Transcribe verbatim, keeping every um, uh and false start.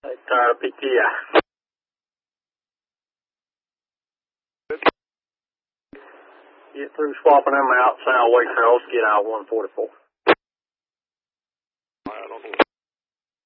Tire P T I. Get through swapping them out, South Wake Trails, get out one forty-four.